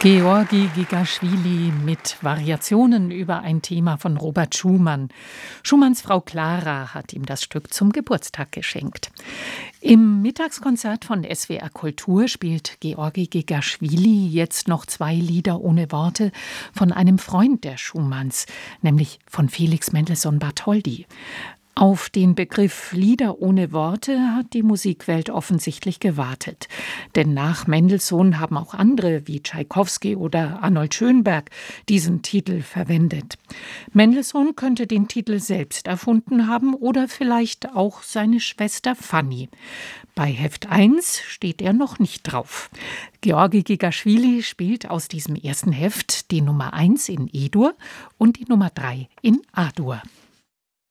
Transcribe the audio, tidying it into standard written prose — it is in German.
Georgi Gigaschwili mit Variationen über ein Thema von Robert Schumann. Schumanns Frau Clara hat ihm das Stück zum Geburtstag geschenkt. Im Mittagskonzert von SWR Kultur spielt Georgi Gigaschwili jetzt noch 2 Lieder ohne Worte von einem Freund der Schumanns, nämlich von Felix Mendelssohn Bartholdy. Auf den Begriff Lieder ohne Worte hat die Musikwelt offensichtlich gewartet. Denn nach Mendelssohn haben auch andere wie Tschaikowski oder Arnold Schönberg diesen Titel verwendet. Mendelssohn könnte den Titel selbst erfunden haben oder vielleicht auch seine Schwester Fanny. Bei Heft 1 steht er noch nicht drauf. Georgi Gigaschwili spielt aus diesem ersten Heft die Nummer 1 in E-Dur und die Nummer 3 in A-Dur.